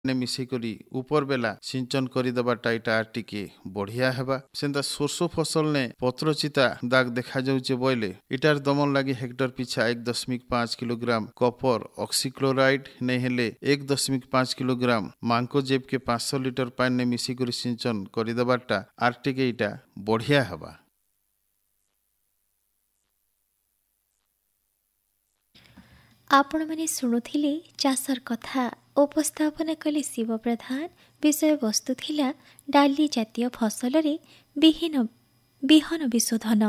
ने मिसिकरी ऊपर बेला सिंचन करदेवाटा इटा आर टिके बढ़िया हेबा। सेंता सोरसो फसल ने पत्रचिता दाग देखा जाउचे बोइले इटार दमन लगी हेक्टर पिछा 1.5 किलोग्राम कपर ऑक्सीक्लोराइड नहीं हेले 1.5 किलोग्राम मांकोजेब के 500 लिटर पानी ने मिसिकरी सिंचन करदेवाटा आर टिके इटा बढ़िया हेबा। आपण मैंने शुणुथिले चाषर कथा उपस्थापना कले शिव प्रधान। विषय वस्तु थिला डाली जातीय फसल रे बिहन विशोधन।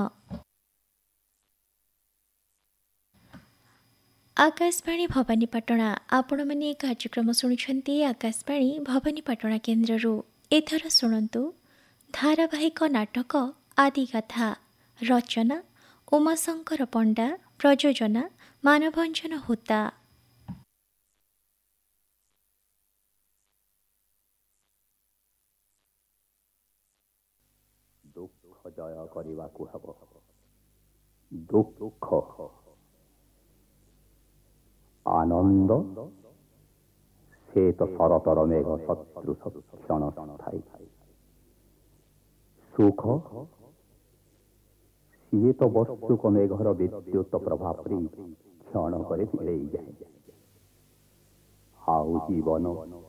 आकाशवाणी भवानीपाटना आपण मैंने कार्यक्रम शुणुछंती आकाशवाणी भवानीपाटना केन्द्ररू। एथर शुणन्तु धारावाहिक नाटक आदिगाथा। रचना उमाशंकर पंडा, प्रयोजना मानभंजन होता। दुख जय କରିବାକୁ ହେବ। दुख आनंद से तो शरतर मेघ सदृश क्षण स्थायी। सुख सीए तो बस्तुक मेघर विद्युत प्रभाव क्षण करे मिलई जाए। आउ जीवन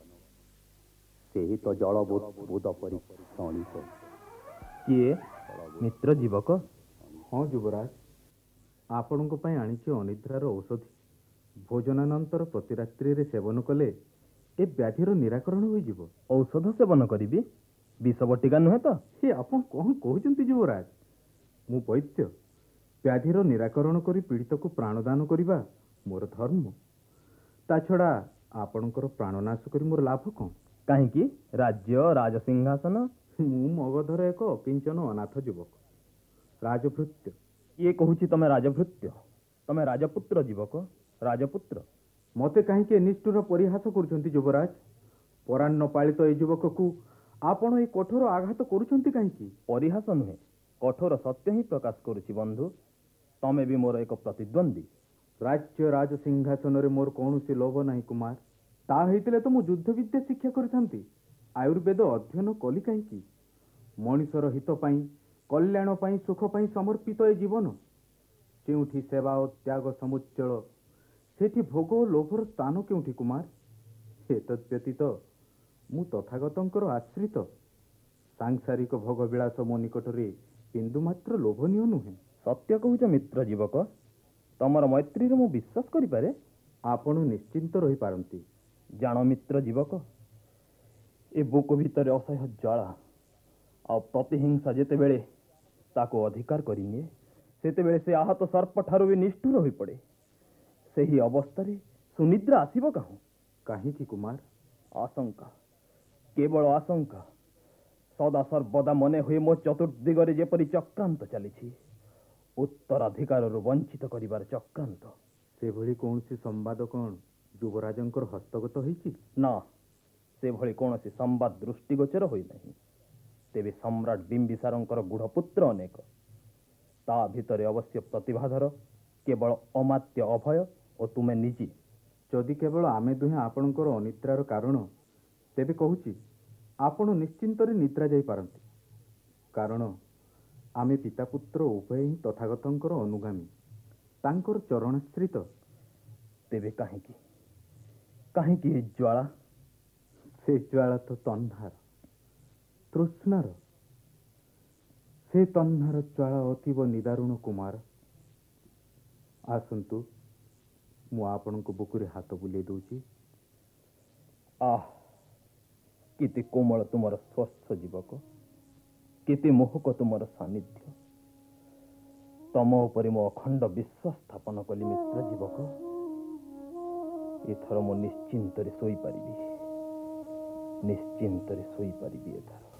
से तो जल बुद परि क्षणिक। किए मित्र जीवक? हाँ युवराज, आपण आनी अनिद्रार औषधि भोजनानंतर प्रति रात्रि सेवन कले ए व्याधिर निराकरण हो। औषध सेवन करी विष बटिका नुहे तो? हे आपण कौन कहते युवराज? मु वैद्य, व्याधिर निराकरण करी पीड़ित को प्राणदान करने मोर धर्म। ता छड़ा आपणकर प्राणनाश करी मोर लाभ कौन? कहीं राज्य राजसिंहासन? मु मगधर एक अकिंचन अनाथ युवक, राजभृत्य। ये कहूँ तमें राजभृत्य? तमें राजपुत्र जीवक, राजपुत्र। मते कहीं निष्ठुर परिहास कर युवराज? परान्न पालित ए युवक को आपण ए कठोर आघात करुछंती कहीं? परिहास नुहे, कठोर सत्य ही प्रकाश करुछि बंधु। तमें भी मोर एक प्रतिद्वंदी। राज्य राज सिंहासन रे मोर कौन से लोभ नहीं कुमार। ता हेतिले तो मु युद्ध विद्या शिक्षा करथांती, आयुर्वेद अध्ययन कली कहीं? मनिषर हित पाई, कल्याण पाई, सुख पाई समर्पित ए जीवन। केउठी सेवा और त्याग समुच्चल, सेठी भोग और लोभर स्थान केउठी कुमार? एतद् व्यतीत मु तथागतंकर आश्रित। सांसारिक भोग विलास मो निकटरे बिंदु मात्र लोभनीय नुहे। सत्य कहूच मित्र जीवक, तमर मैत्री मु विश्वास करि पारे। आपण निश्चिंत रही पारंती। जान मित्र जीवक, ए बुक भितर असह्य ज्वाला आ प्रतिहिंसा जेते बेले ताको अधिकार करिनिए, सेते बेले से आहत सर्प ठारू भी निष्ठुर होई पड़े। सेही अवस्था सुनिद्रा आसीब काहू? काहींकि कुमार? आशंका, केवल आशंका। सदा सर्वदा मने हुए मो चतुर्दिगरे जेपरि चक्रांत चली, उत्तराधिकार वंचित करिवार चक्रांत। से भली कौन सी संवाद कौन युवराजंकर हस्तगत होईछि? ना, से भली कौन सी संवाद दृष्टिगोचर होई नहीं। तेबे सम्राट बिंबिसारंकर गुढ़पुत्र अनेक, ता भितरे अवश्य प्रतिभाधर केवल अमात्य अभय और तुमे निजी। जदि केवल आमे दुहे आपणकर अनिद्रार कारण, तेबे कहूछि आपण निश्चिंतरे निद्रा जाई पारंती। कारण आमे पिता पुत्र उभय ही तथागतंकर अनुगामी, तांकर चरणाश्रित। तेबे काहेकि काहेकि ज्वाला? से ज्वाला तो तन्हार, तृष्णार। से तन्हार ज्वाला अतीव निदारुण कुमार। आसंतु, मु आपणको बुकुरे हाथ बुले दउछि। आह, किति कोमल तुमर स्वस्थ जीवक, किति मोहक तुमर सानिध्य। तम उपरे मो अखंड विश्वास स्थापन कली मित्र जीवक। एथर मो निश्चिंतरे सोई पारिबी, निश्चिंतरे सोई पारिबी एथर।